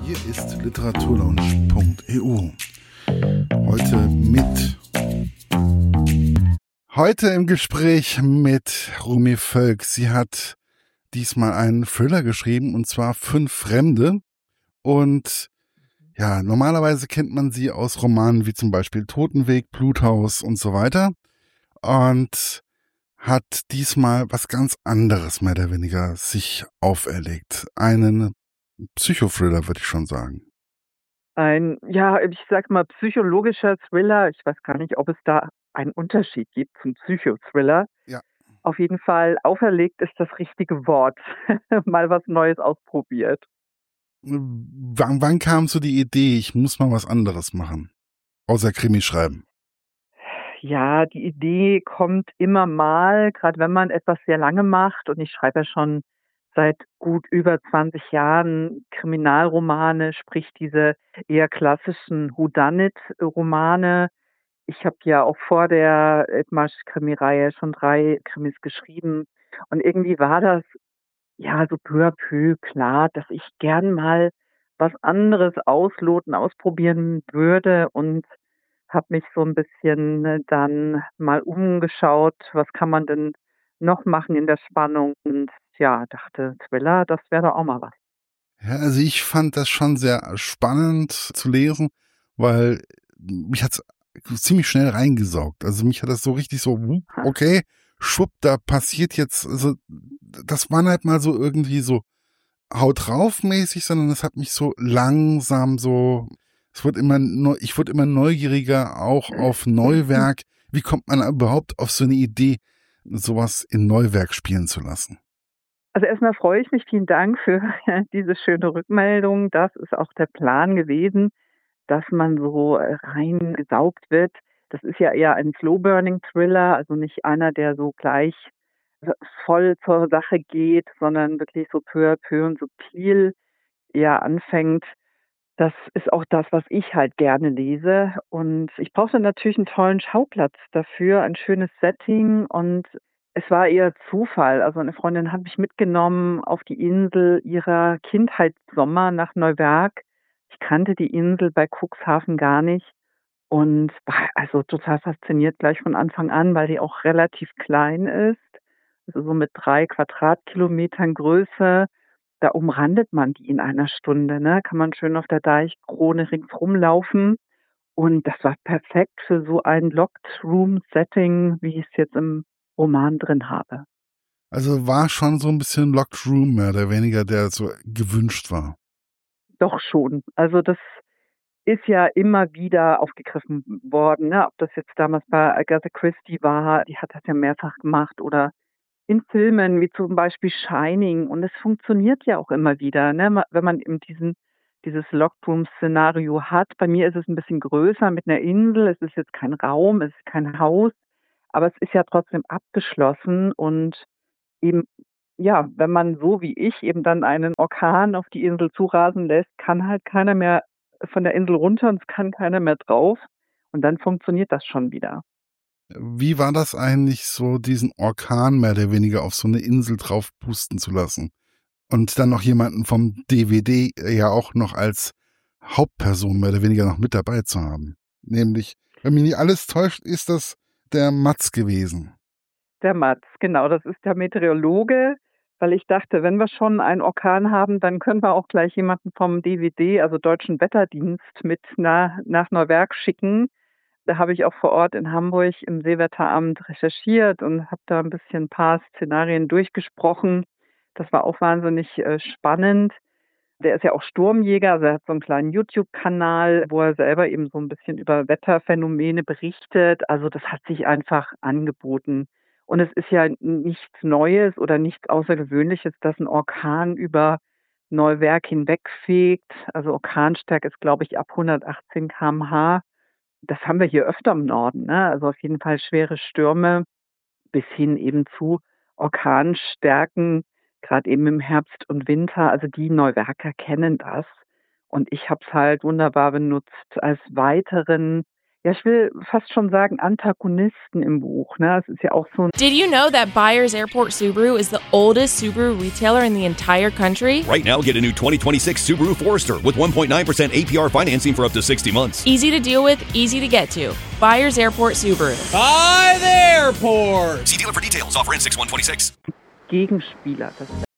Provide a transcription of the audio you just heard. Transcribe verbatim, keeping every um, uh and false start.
Hier ist literaturlaunch punkt e u. Heute mit Heute im Gespräch mit Romy Völk. Sie hat diesmal einen Thriller geschrieben, und zwar Fünf Fremde. Und ja, normalerweise kennt man sie aus Romanen wie zum Beispiel Totenweg, Bluthaus und so weiter. Und hat diesmal was ganz anderes mehr oder weniger sich auferlegt. Einen Psychothriller, würde ich schon sagen. Ein, ja, ich sag mal, psychologischer Thriller. Ich weiß gar nicht, ob es da einen Unterschied gibt zum Psychothriller. Ja. Auf jeden Fall, auferlegt ist das richtige Wort. Mal was Neues ausprobiert. Wann, wann kam so die Idee, ich muss mal was anderes machen, außer Krimi schreiben? Ja, die Idee kommt immer mal, gerade wenn man etwas sehr lange macht. Und ich schreibe ja schon seit gut über zwanzig Jahren Kriminalromane, sprich diese eher klassischen Whodunit-Romane. Ich habe ja auch vor der Edmarsch-Krimireihe schon drei Krimis geschrieben. Und irgendwie war das ja so peu à peu klar, dass ich gern mal was anderes ausloten, ausprobieren würde, und habe mich so ein bisschen äh, dann mal umgeschaut, was kann man denn noch machen in der Spannung, und ja, dachte, Thriller, das wäre doch auch mal was. Ja, also ich fand das schon sehr spannend zu lesen, weil mich hat's ziemlich schnell reingesaugt. Also mich hat das so richtig so, okay, schwupp, da passiert jetzt, also das waren halt mal so irgendwie so Haut drauf mäßig, sondern es hat mich so langsam so, es wird immer, neu, ich wurde immer neugieriger auch auf Neuwerk. Wie kommt man überhaupt auf so eine Idee, sowas in Neuwerk spielen zu lassen? Also erstmal freue ich mich, vielen Dank für diese schöne Rückmeldung. Das ist auch der Plan gewesen, dass man so äh, reingesaugt wird. Das ist ja eher ein Slow-Burning-Thriller, also nicht einer, der so gleich äh, voll zur Sache geht, sondern wirklich so peu à peu und subtil eher anfängt. Das ist auch das, was ich halt gerne lese. Und ich brauchte natürlich einen tollen Schauplatz dafür, ein schönes Setting. Und es war eher Zufall. Also eine Freundin hat mich mitgenommen auf die Insel ihrer Kindheitssommer nach Neuwerk. Ich kannte die Insel bei Cuxhaven gar nicht und war also total fasziniert gleich von Anfang an, weil die auch relativ klein ist. Also so mit drei Quadratkilometern Größe. Da umrandet man die in einer Stunde, ne? Kann man schön auf der Deichkrone ringsrum laufen. Und das war perfekt für so ein Locked Room Setting, wie ich es jetzt im Roman drin habe. Also war schon so ein bisschen Locked Room mehr oder weniger, der so gewünscht war. Doch schon. Also das ist ja immer wieder aufgegriffen worden, ne? Ob das jetzt damals bei Agatha Christie war, die hat das ja mehrfach gemacht, oder in Filmen wie zum Beispiel Shining. Und es funktioniert ja auch immer wieder, ne? Ma- Wenn man eben diesen, dieses Locked-Room-Szenario hat. Bei mir ist es ein bisschen größer mit einer Insel. Es ist jetzt kein Raum, es ist kein Haus, aber es ist ja trotzdem abgeschlossen. Und eben, ja, wenn man so wie ich eben dann einen Orkan auf die Insel zurasen lässt, kann halt keiner mehr von der Insel runter und es kann keiner mehr drauf. Und dann funktioniert das schon wieder. Wie war das eigentlich, so diesen Orkan mehr oder weniger auf so eine Insel drauf pusten zu lassen? Und dann noch jemanden vom D V D ja auch noch als Hauptperson mehr oder weniger noch mit dabei zu haben. Nämlich, wenn mich nicht alles täuscht, ist das der Mats gewesen. Der Mats, genau, das ist der Meteorologe, weil ich dachte, wenn wir schon einen Orkan haben, dann können wir auch gleich jemanden vom D W D, also Deutschen Wetterdienst, mit na, nach Neuwerk schicken. Da habe ich auch vor Ort in Hamburg im Seewetteramt recherchiert und habe da ein bisschen ein paar Szenarien durchgesprochen. Das war auch wahnsinnig äh, spannend. Der ist ja auch Sturmjäger, also er hat so einen kleinen YouTube-Kanal, wo er selber eben so ein bisschen über Wetterphänomene berichtet. Also das hat sich einfach angeboten. Und es ist ja nichts Neues oder nichts Außergewöhnliches, dass ein Orkan über Neuwerk hinwegfegt. Also Orkanstärke ist, glaube ich, ab hundertachtzehn Kilometer pro Stunde. Das haben wir hier öfter im Norden, ne? Also auf jeden Fall schwere Stürme bis hin eben zu Orkanstärken, gerade eben im Herbst und Winter. Also die Neuwerker kennen das. Und ich habe es halt wunderbar benutzt als weiteren, ja, ich will fast schon sagen, Antagonisten im Buch. Ne? Es ist ja auch so ein Did you know that Byers Airport Subaru is the oldest Subaru retailer in the entire country? Right now, get a new twenty twenty-six Subaru Forester with one point nine percent A P R financing for up to sixty months. Easy to deal with, easy to get to. Byers Airport Subaru. By the airport. See dealer for details. Offer in six one twenty-six. Gegenspieler. Das